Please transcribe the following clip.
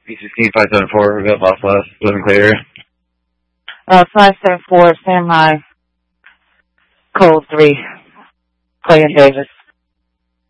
B16-574, we got lost last, living clear. 574, stand by. Code 3. Clay and Davis.